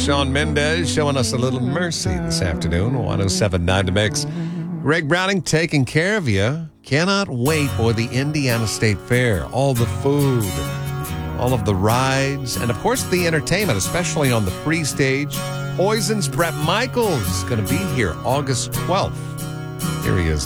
Shawn Mendes showing us a little mercy this afternoon. 107.9 The Mix. Greg Browning taking care of you. Cannot wait for the Indiana State Fair. All the food, all of the rides, and of course the entertainment, especially on the free stage. Poison's Bret Michaels is going to be here August 12th. Here he is.